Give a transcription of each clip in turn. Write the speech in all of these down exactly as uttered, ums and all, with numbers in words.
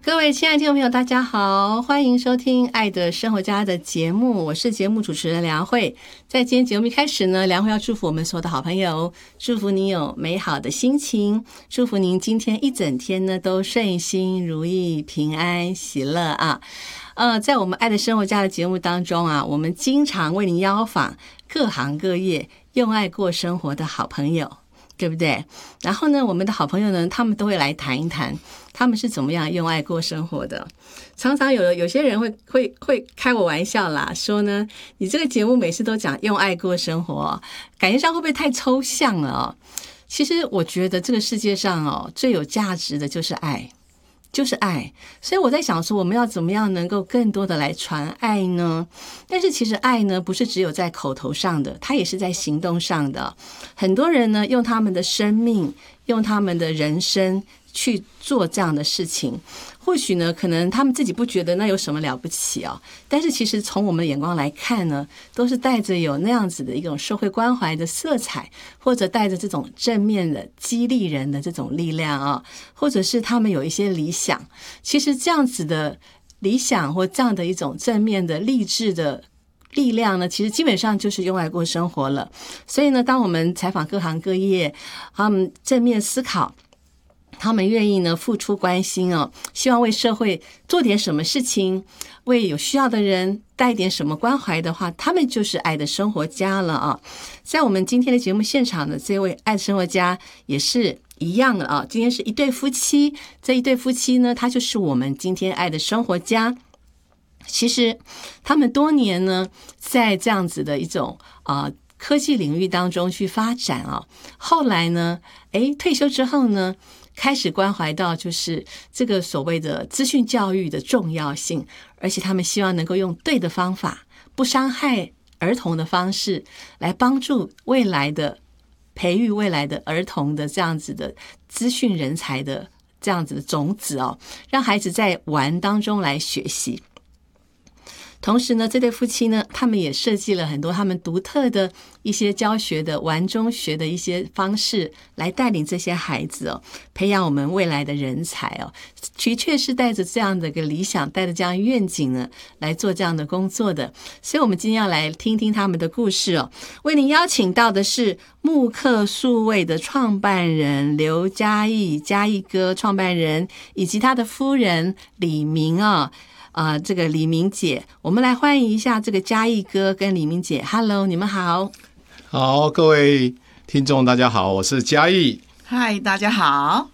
各位亲爱的听众朋友大家好，欢迎收听爱的生活家的节目，我是节目主持人梁慧。在今天节目一开始呢，梁慧要祝福我们所有的好朋友，祝福你有美好的心情，祝福您今天一整天呢都顺心如意平安喜乐啊。呃，在我们爱的生活家的节目当中啊，我们经常为您邀访各行各业用爱过生活的好朋友，对不对？然后呢，我们的好朋友呢，他们都会来谈一谈他们是怎么样用爱过生活的。常常有有些人会会会开我玩笑啦，说呢，你这个节目每次都讲用爱过生活，感觉上会不会太抽象了哦？其实我觉得这个世界上哦，最有价值的就是爱。就是爱，所以我在想说，我们要怎么样能够更多的来传爱呢？但是其实爱呢，不是只有在口头上的，它也是在行动上的。很多人呢，用他们的生命，用他们的人生去做这样的事情，或许呢，可能他们自己不觉得那有什么了不起哦，但是其实从我们的眼光来看呢，都是带着有那样子的一种社会关怀的色彩，或者带着这种正面的激励人的这种力量啊，或者是他们有一些理想。其实这样子的理想或这样的一种正面的励志的力量呢，其实基本上就是用爱过生活了。所以呢，当我们采访各行各业，他们正面思考，他们愿意呢付出关心哦，希望为社会做点什么事情，为有需要的人带点什么关怀的话，他们就是爱的生活家了啊。在我们今天的节目现场的这位爱的生活家也是一样的啊，今天是一对夫妻，这一对夫妻呢，他就是我们今天爱的生活家。其实他们多年呢，在这样子的一种啊、呃、科技领域当中去发展啊，后来呢，诶，退休之后呢，开始关怀到就是这个所谓的资讯教育的重要性，而且他们希望能够用对的方法，不伤害儿童的方式，来帮助未来的培育未来的儿童的这样子的资讯人才的这样子的种子哦，让孩子在玩当中来学习。同时呢，这对夫妻呢，他们也设计了很多他们独特的一些教学的玩中学的一些方式，来带领这些孩子哦，培养我们未来的人才哦。的确是带着这样的一个理想，带着这样愿景呢，来做这样的工作的。所以我们今天要来听听他们的故事哦。为您邀请到的是慕课数位的创办人刘嘉义，嘉义哥创办人，以及他的夫人李明啊、哦。啊、呃，这个李明姐，我们来欢迎一下这个嘉义哥跟李明姐。Hello， 你们好。 好，各位听众大家好，我是嘉义。 嗨，大家好。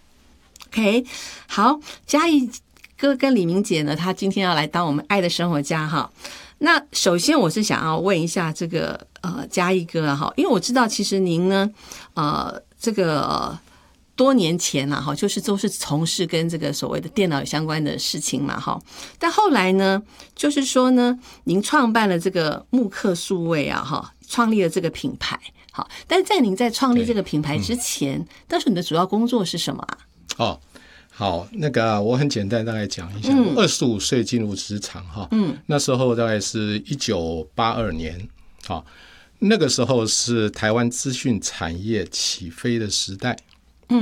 OK， 好，嘉义哥跟李明姐呢，他今天要来当我们爱的生活家哈。那首先我是想要问一下这个呃嘉义哥哈，因为我知道其实您呢呃这个。呃多年前啊，就是都是从事跟这个所谓的电脑有相关的事情嘛，哈。但后来呢，就是说呢，您创办了这个慕课数位啊，哈，创立了这个品牌，好。但是在您在创立这个品牌之前，嗯、当时你的主要工作是什么啊？ 哦，好，那个我很简单大概讲一下，二十五岁进入职场哈，嗯，那时候大概是一九八二年，好。那个时候是台湾资讯产业起飞的时代